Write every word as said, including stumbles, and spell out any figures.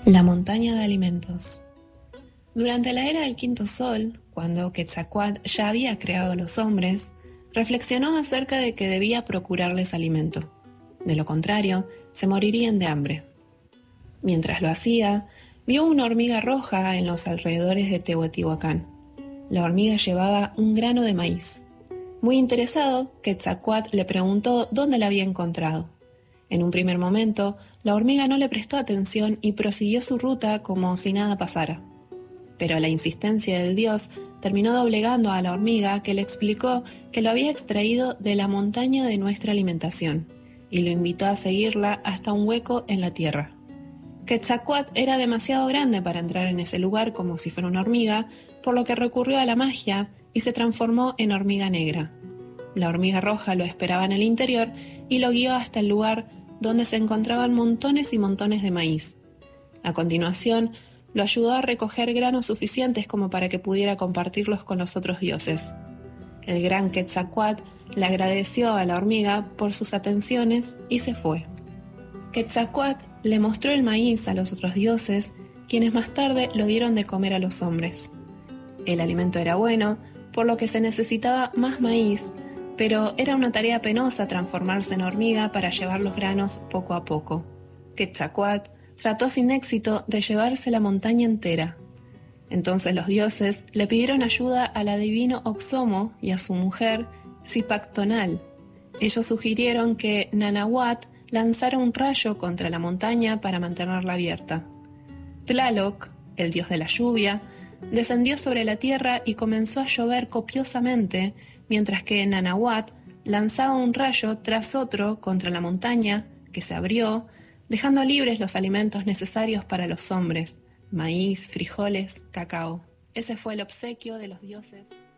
La montaña de alimentos. Durante la era del quinto sol, cuando Quetzalcóatl ya había creado a los hombres, reflexionó acerca de que debía procurarles alimento. De lo contrario, se morirían de hambre. Mientras lo hacía, vio una hormiga roja en los alrededores de Teotihuacán. La hormiga llevaba un grano de maíz. Muy interesado, Quetzalcóatl le preguntó dónde la había encontrado. En un primer momento, la hormiga no le prestó atención y prosiguió su ruta como si nada pasara. Pero la insistencia del dios terminó doblegando a la hormiga, que le explicó que lo había extraído de la montaña de nuestra alimentación y lo invitó a seguirla hasta un hueco en la tierra. Quetzalcóatl era demasiado grande para entrar en ese lugar como si fuera una hormiga, por lo que recurrió a la magia y se transformó en hormiga negra. La hormiga roja lo esperaba en el interior y lo guió hasta el lugar donde se encontraban montones y montones de maíz. A continuación, lo ayudó a recoger granos suficientes como para que pudiera compartirlos con los otros dioses. El gran Quetzalcóatl le agradeció a la hormiga por sus atenciones y se fue. Quetzalcóatl le mostró el maíz a los otros dioses, quienes más tarde lo dieron de comer a los hombres. El alimento era bueno, por lo que se necesitaba más maíz, pero era una tarea penosa transformarse en hormiga para llevar los granos poco a poco. Quetzalcóatl trató sin éxito de llevarse la montaña entera. Entonces los dioses le pidieron ayuda al adivino Oxomo y a su mujer Zipactonal. Ellos sugirieron que Nanahuat lanzara un rayo contra la montaña para mantenerla abierta. Tlaloc, el dios de la lluvia, descendió sobre la tierra y comenzó a llover copiosamente, mientras que Nanahuat lanzaba un rayo tras otro contra la montaña, que se abrió, dejando libres los alimentos necesarios para los hombres: maíz, frijoles, cacao. Ese fue el obsequio de los dioses.